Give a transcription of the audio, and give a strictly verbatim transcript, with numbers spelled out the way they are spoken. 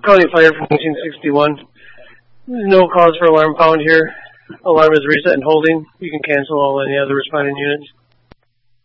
County Fire from nineteen sixty-one. No cause for alarm found here. Alarm is reset and holding. You can cancel all any other responding units.